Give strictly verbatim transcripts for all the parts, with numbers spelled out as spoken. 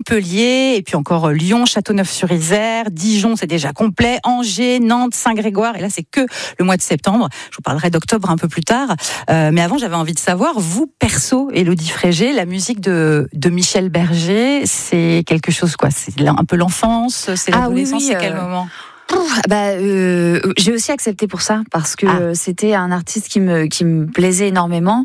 Montpellier, et puis encore Lyon, Châteauneuf-sur-Isère, Dijon, c'est déjà complet, Angers, Nantes, Saint-Grégoire, et là c'est que le mois de septembre. Je vous parlerai d'octobre un peu plus tard. Euh, mais avant, j'avais envie de savoir, vous, perso, Élodie Frégé, la musique de, de Michel Berger, c'est quelque chose, quoi? C'est un peu l'enfance, c'est l'adolescence, ah, oui, oui, c'est quel euh... moment? Bah, euh, j'ai aussi accepté pour ça parce que ah. c'était un artiste qui me qui me plaisait énormément.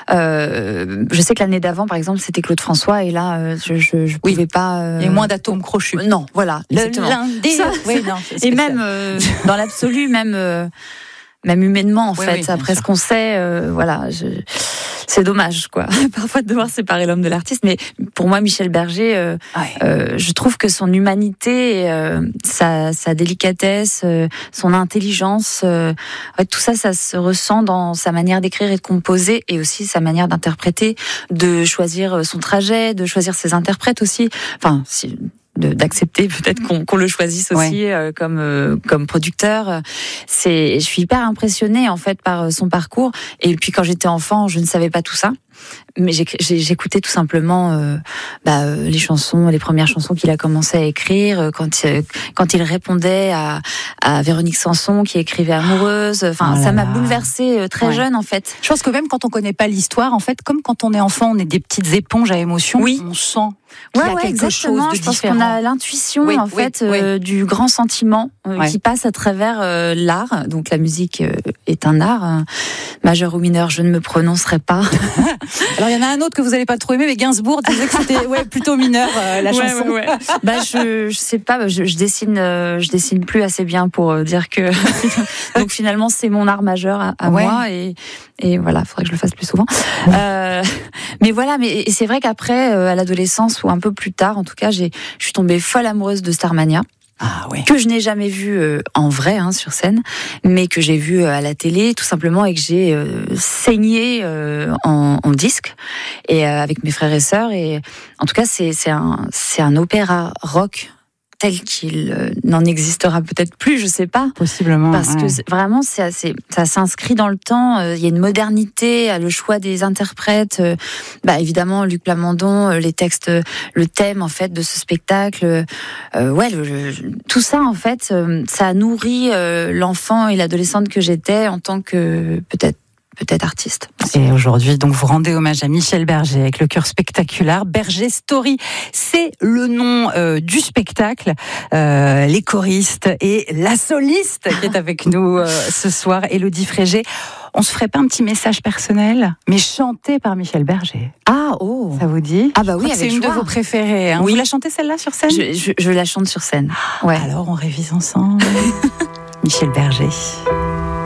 Euh, je sais que l'année d'avant, par exemple, c'était Claude François et là, euh, je je, je oui. pouvais pas. Euh... Il y a moins d'atomes crochus. Non, voilà. Lundi. Oui, non. Et même euh, dans l'absolu, même euh, même humainement, en oui, fait, oui, après sûr. Ce qu'on sait, euh, voilà. Je... C'est dommage, quoi, parfois de devoir séparer l'homme de l'artiste. Mais pour moi, Michel Berger, euh, ouais. euh, je trouve que son humanité, euh, sa, sa délicatesse, euh, son intelligence, euh, tout ça, ça se ressent dans sa manière d'écrire et de composer, et aussi sa manière d'interpréter, de choisir son trajet, de choisir ses interprètes aussi. Enfin, si... De, d'accepter peut-être qu'on, qu'on le choisisse aussi ouais. euh, comme euh, comme producteur. C'est, je suis hyper impressionnée en fait par son parcours. Et puis quand j'étais enfant, je ne savais pas tout ça, mais j'ai, j'ai, j'écoutais tout simplement euh, bah, euh, les chansons, les premières chansons qu'il a commencé à écrire quand euh, quand il répondait à à Véronique Sanson qui écrivait Amoureuse. Enfin, oh ça m'a bouleversée euh, très ouais. jeune en fait. Je pense que même quand on connaît pas l'histoire, en fait, comme quand on est enfant, on est des petites éponges à émotions. Oui. On sent. Ouais, ouais, exactement. Je pense qu'on a l'intuition oui, en fait oui, euh, oui. du grand sentiment euh, ouais. qui passe à travers euh, l'art. Donc la musique euh, est un art, euh, majeur ou mineur, je ne me prononcerai pas. Alors il y en a un autre que vous n'allez pas trouver, mais Gainsbourg disait que c'était ouais, plutôt mineur euh, la ouais, chanson. Ouais, ouais. Bah je je sais pas, je, je dessine euh, je dessine plus assez bien pour euh, dire que donc finalement c'est mon art majeur à, à ouais. moi et et voilà, faudrait que je le fasse plus souvent. Euh, mais voilà, mais et c'est vrai qu'après euh, à l'adolescence ou un peu plus tard, en tout cas, j'ai, je suis tombée folle amoureuse de Starmania. Ah, ouais. Que je n'ai jamais vu euh, en vrai hein, sur scène, mais que j'ai vu euh, à la télé tout simplement et que j'ai euh, saigné euh, en, en disque et euh, avec mes frères et sœurs. Et en tout cas, c'est, c'est un c'est un opéra rock tel qu'il euh, n'en existera peut-être plus, je sais pas. Possiblement. Parce ouais. que c'est, vraiment, c'est assez, ça s'inscrit dans le temps. Il euh, y a une modernité, le choix des interprètes. Euh, bah évidemment, Luc Plamondon, euh, les textes, euh, le thème en fait de ce spectacle. Euh, ouais, le, le, tout ça en fait, euh, ça a nourri euh, l'enfant et l'adolescente que j'étais en tant que peut-être. peut-être artiste. Et aujourd'hui, donc, vous rendez hommage à Michel Berger avec le chœur spectaculaire. Berger Story, c'est le nom euh, du spectacle. Euh, les choristes et la soliste qui est avec nous euh, ce soir, Élodie Frégé. On se ferait pas un petit message personnel, mais chanté par Michel Berger? Ah, oh. Ça vous dit? Ah bah oui, avec c'est une joie. de vos préférées. Hein. Oui. Vous la chantez celle-là sur scène? je, je, je la chante sur scène. Ouais. Alors, on révise ensemble. Michel Berger.